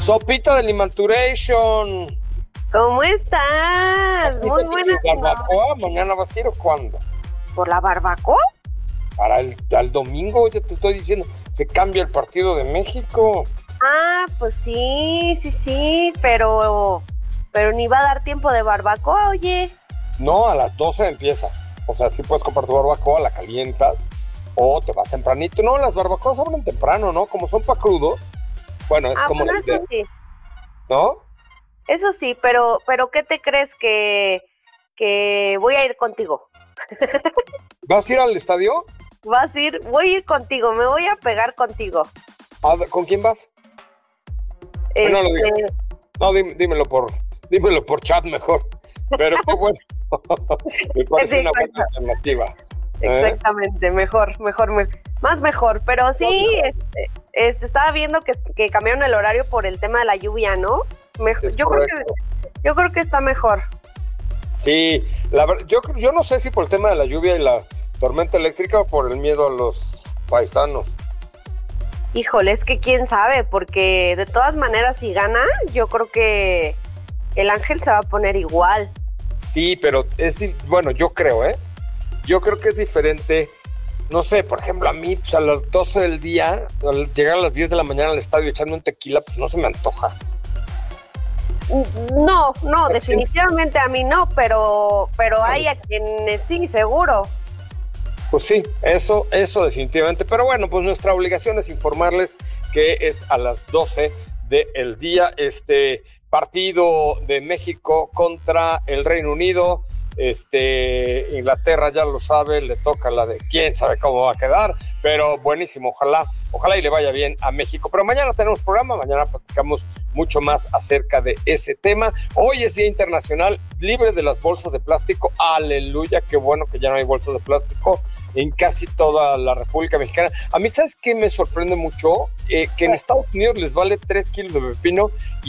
Sopita de Limanturation. ¿Cómo estás? Muy buenas. ¿Barbacoa? ¿Mañana vas a ir o cuándo? ¿Por la barbacoa? Para el domingo, ya te estoy diciendo, se cambia el partido de México. Ah, pues sí, pero ni va a dar tiempo de barbacoa, oye. No, a las 12 empieza. O sea, sí puedes comprar tu barbacoa, la calientas o te vas tempranito. No, las barbacoas abren temprano, ¿no? Como son pa' crudos. Bueno, es como la idea, eso sí. ¿no? Eso sí, pero ¿qué te crees que voy a ir contigo? ¿Vas a ir al estadio? Voy a ir contigo, me voy a pegar contigo. ¿Con quién vas? No lo digas. No, dímelo por chat mejor. Pero qué bueno. Me parece una buena alternativa. Exactamente, mejor. Más mejor, pero sí, estaba viendo que cambiaron el horario por el tema de la lluvia, ¿no? Yo creo que está mejor. Sí, la verdad, yo no sé si por el tema de la lluvia y la tormenta eléctrica o por el miedo a los paisanos. Híjole, es que quién sabe, porque de todas maneras si gana, yo creo que el Ángel se va a poner igual. Sí, pero bueno, yo creo que es diferente. No sé, por ejemplo, a mí, pues a las 12 del día, al llegar a las 10 de la mañana al estadio echarme un tequila, pues no se me antoja. No, definitivamente a mí no, pero hay a quienes sí, seguro. Pues sí, eso definitivamente. Pero bueno, pues nuestra obligación es informarles que es a las 12 del día este partido de México contra el Reino Unido. Inglaterra ya lo sabe, le toca la de quién sabe cómo va a quedar, pero buenísimo, ojalá y le vaya bien a México. Pero mañana tenemos programa, mañana platicamos mucho más acerca de ese tema. Hoy es Día Internacional Libre de las Bolsas de Plástico. Aleluya, qué bueno que ya no hay bolsas de plástico en casi toda la República Mexicana. A mí, ¿sabes qué me sorprende mucho? Que en Estados Unidos les vale 3 kilos de pepino y